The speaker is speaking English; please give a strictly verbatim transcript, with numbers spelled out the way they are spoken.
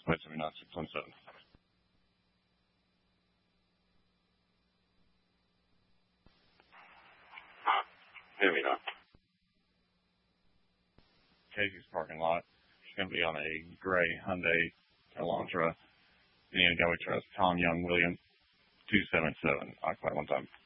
plate seven nine six one seven. Hear me now. Casey's parking lot. It's going to be on a gray Hyundai Elantra. And you're going to go with Tom Young Williams two seven seven. I'll play one time.